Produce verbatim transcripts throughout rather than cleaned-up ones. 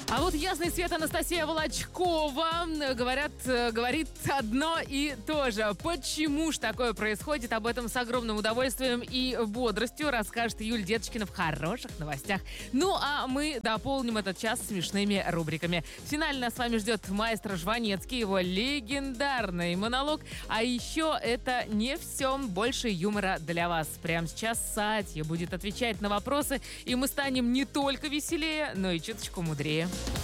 А вот ясный свет Анастасия Волочкова говорят, говорит одно и то же. Почему ж такое происходит? Об этом с огромным удовольствием и бодростью расскажет Юль Деточкина в хороших новостях. Ну, а мы дополним этот час смешными рубриками. Финально с вами ждет маэстро Жванецкий, его легендарный монолог. А еще это не все, больше юмора для вас. Прямо сейчас Сатья будет отвечать на вопросы, и мы станем не только веселее, но и чуточку мудрее.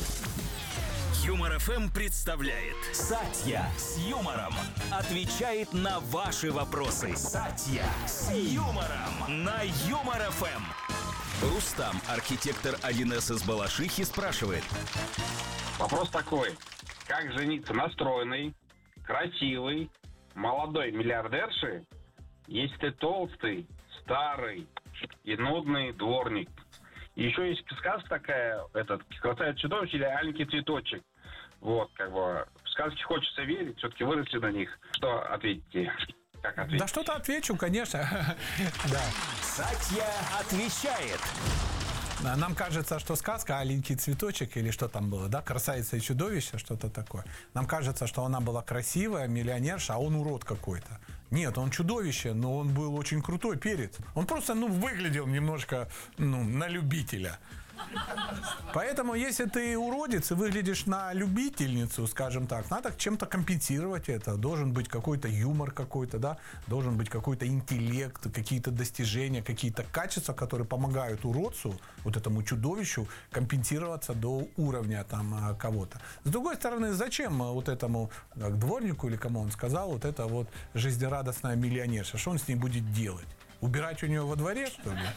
Юмор эф эм представляет Сатья с юмором отвечает на ваши вопросы. Сатья с юмором на Юмор эф эм. Рустам, архитектор один эс из Балашихи, спрашивает. Вопрос такой. Как жениться на стройной, красивой, молодой миллиардерше, если ты толстый, старый и нудный дворник? И еще есть сказка такая, этот, красавица-чудовище или аленький цветочек. Вот, как бы, в сказки хочется верить, все-таки выросли на них. Что ответите? Как ответить? Да что-то отвечу, конечно. Да. Сатья отвечает. Нам кажется, что сказка «Аленький цветочек» или что там было, да, «Красавица и чудовище», что-то такое. Нам кажется, что она была красивая, миллионерша, а он урод какой-то. Нет, он чудовище, но он был очень крутой перец. Он просто, ну, выглядел немножко, ну, на любителя. Поэтому, если ты уродец и выглядишь на любительницу, скажем так, надо чем-то компенсировать это. Должен быть какой-то юмор какой-то, да, должен быть какой-то интеллект, какие-то достижения, какие-то качества, которые помогают уродцу, вот этому чудовищу, компенсироваться до уровня там кого-то. С другой стороны, зачем вот этому как, дворнику или кому он сказал, вот это вот жизнерадостная миллионерша, что он с ней будет делать? Убирать у нее во дворе, что ли?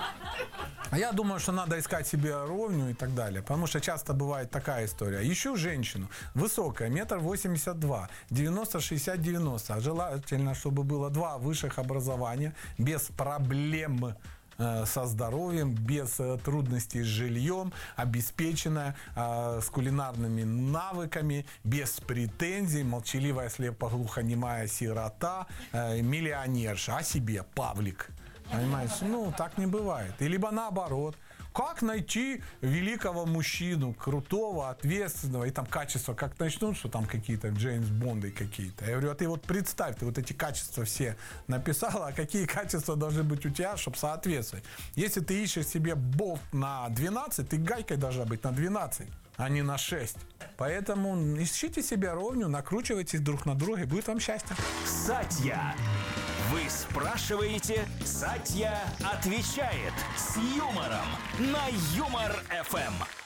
А я думаю, что надо искать себе ровню и так далее. Потому что часто бывает такая история. Ищу женщину, высокая, метр восемьдесят два, девяносто шестьдесят девяносто. А желательно, чтобы было два высших образования, без проблем со здоровьем, без трудностей с жильем, обеспеченная, э, с кулинарными навыками, без претензий, молчаливая, слепоглухонемая сирота, э, миллионерша, о себе Павлик. Понимаешь? Ну, так не бывает. И либо наоборот. Как найти великого мужчину, крутого, ответственного, и там качества, как начнут, что там какие-то Джеймс Бонды какие-то. Я говорю, а ты вот представь, ты вот эти качества все написала, а какие качества должны быть у тебя, чтобы соответствовать. Если ты ищешь себе болт на двенадцать, ты гайкой должна быть на двенадцать, а не на шесть. Поэтому ищите себе ровню, накручивайтесь друг на друга, и будет вам счастье. Сатья. Вы спрашиваете, Сатья отвечает с юмором на Юмор эф эм.